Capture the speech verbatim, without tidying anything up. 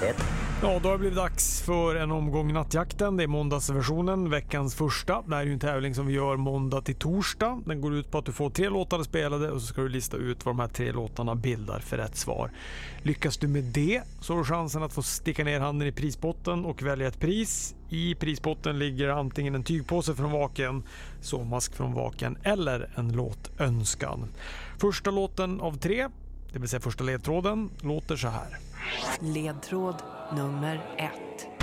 Morgonshow-paket. Ja, då har det blivit dags för en omgång Nattjakten. Det är måndagsversionen, veckans första. Det här är ju en tävling som vi gör måndag till torsdag. Den går ut på att du får tre låtar spelade och så ska du lista ut vad de här tre låtarna bildar för rätt svar. Lyckas du med det så har du chansen att få sticka ner handen i prispotten och välja ett pris. I prispotten ligger antingen en tygpåse från Vaken, sovmask från Vaken eller en låtönskan. Första låten av tre, det vill säga första ledtråden, låter så här. Ledtråd nummer ett.